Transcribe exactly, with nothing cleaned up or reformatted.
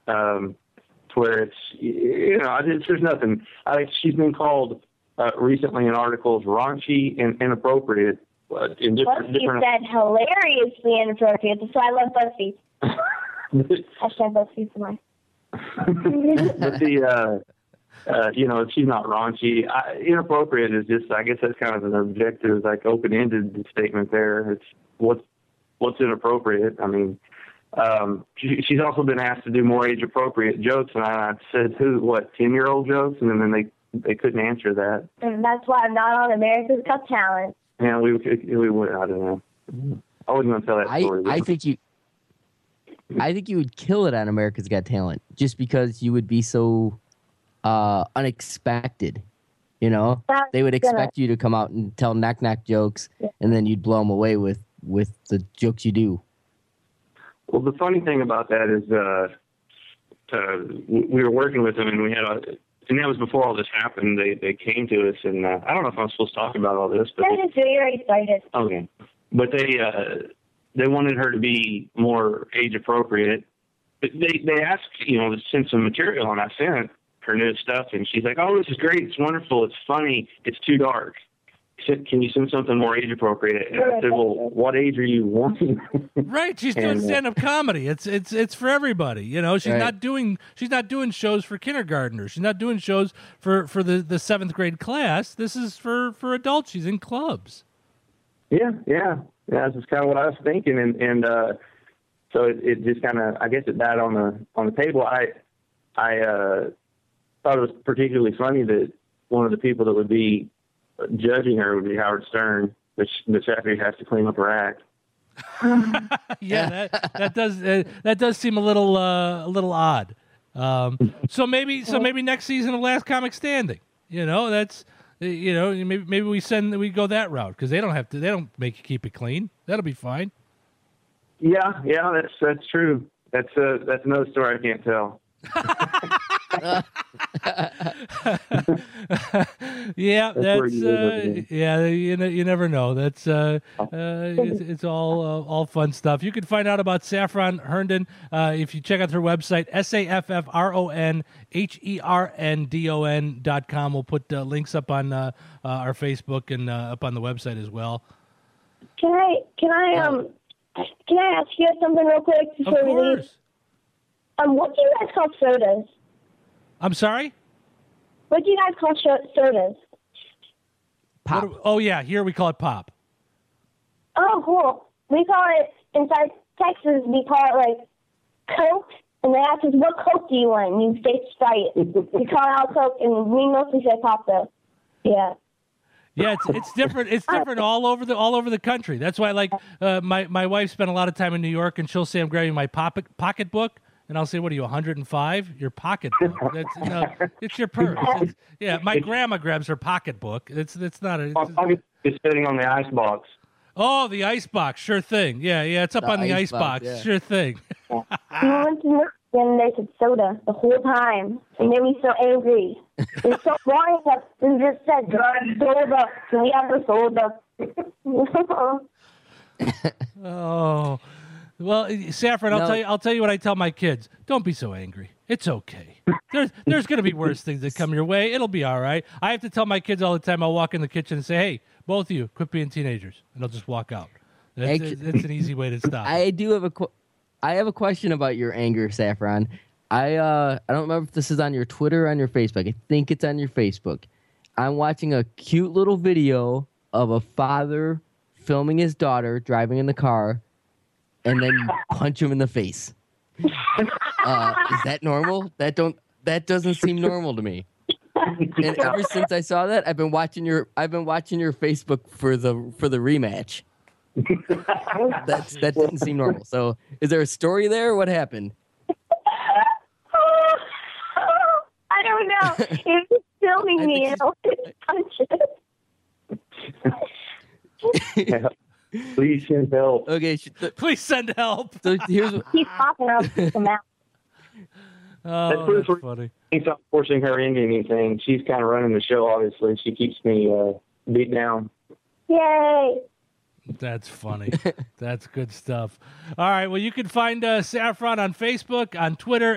um, to where it's, you know, it's, there's nothing. I think she's been called uh, recently in articles raunchy and inappropriate. Uh, in different, BuzzFeed different... said hilariously inappropriate. That's why I love BuzzFeed. Hashtag BuzzFeed for mine. But the, uh, uh, you know, she's not raunchy. I, inappropriate is just, I guess that's kind of an objective, like open-ended statement there. It's what's, what's inappropriate. I mean, um, she, she's also been asked to do more age-appropriate jokes, and I, I said, who, what, ten-year-old jokes? And then they, they couldn't answer that. And that's why I'm not on America's Got Talent. Yeah, we, we would, I don't know. I wasn't going to tell that story. I, I think you... I think you would kill it on America's Got Talent just because you would be so uh, unexpected. You know, That's they would expect gonna... you to come out and tell knock knock jokes, yeah. and then you'd blow them away with, with the jokes you do. Well, the funny thing about that is, uh, uh, we were working with them, and we had a, and that was before all this happened. They they came to us, and uh, I don't know if I'm supposed to talk about all this, but I just very excited. Okay, but they. Uh, They wanted her to be more age appropriate. But they they asked, you know, to send some material, and I sent her new stuff, and she's like, "Oh, this is great. It's wonderful. It's funny. It's too dark. Can you send something more age appropriate?" And I said, "Well, what age are you wanting?" Right, she's doing and, uh, stand-up comedy. It's it's it's for everybody. You know, she's Right. not doing she's not doing shows for kindergartners. She's not doing shows for, for the, the seventh grade class. This is for, for adults. She's in clubs. Yeah, yeah. Yeah, that's just kind of what I was thinking, and and uh, so it, it just kind of, I guess, it died on the on the table. I I uh, thought it was particularly funny that one of the people that would be judging her would be Howard Stern, which which after he has to clean up her act. Yeah, that that does uh, that does seem a little uh, a little odd. Um, so maybe so maybe next season of Last Comic Standing. You know, that's. You know, maybe maybe we send we go that route because they don't have to. They don't make you keep it clean. That'll be fine. Yeah, yeah, that's that's true. That's uh, that's another story I can't tell. Yeah, That's that's, where you uh, live, yeah. You ne- you never know. That's uh, uh, it's, it's all uh, all fun stuff. You can find out about Saffron Herndon uh, if you check out her website, S A F F R O N H E R N D O N dot com. We'll put uh, links up on uh, uh, our Facebook and uh, up on the website as well. Can I can I um can I ask you something real quick Of before we leave? course. Um, what do you guys call sodas? I'm sorry. What do you guys call sh- sodas? Pop. What do- oh yeah, here we call it pop. Oh, cool. We call it inside Texas. We call it like Coke, and they ask us, "What Coke do you want?" And you say Sprite. We call it all Coke, and we mostly say pop though. Yeah. Yeah, it's it's different. It's different all over the all over the country. That's why, like, uh, my my wife spent a lot of time in New York, and she'll say, "I'm grabbing my pocket pocketbook," and I'll say, "What are you, one hundred five? Your pocketbook? That's you know, it's your purse." It's, yeah, my grandma grabs her pocketbook. It's it's not a. It's, It's sitting on the ice box. oh, the ice box, sure thing. Yeah, yeah, it's up The on the ice ice box, box, yeah. sure thing. We went to North and they said soda the whole time. It made me so angry. It's so boring that they just said soda. Can we have the soda? Oh, well, Saffron, I'll No. tell you. I'll tell you what I tell my kids. Don't be so angry. It's okay. There's there's going to be worse things that come your way. It'll be all right. I have to tell my kids all the time. I'll walk in the kitchen and say, "Hey, both of you, quit being teenagers," and they'll just walk out. That's, Actually- that's an easy way to stop. I do have a qu- I have a question about your anger, Saffron. I uh I don't remember if this is on your Twitter or on your Facebook. I think it's on your Facebook. I'm watching a cute little video of a father filming his daughter driving in the car, and then you punch him in the face. Uh, is that normal? That don't that doesn't seem normal to me. And ever since I saw that, I've been watching your I've been watching your Facebook for the for the rematch. That's that didn't seem normal. So, is there a story there? What happened? I don't know. He was filming I me think and I was punching. Yeah. Please send help. Okay, sh- th- Please send help. so here's He's popping out the mouth. Oh, That's pretty that's funny. He's not forcing her into anything. She's kind of running the show, obviously. She keeps me uh, beat down. Yay. That's funny. That's good stuff. All right. Well, you can find uh, Saffron on Facebook, on Twitter,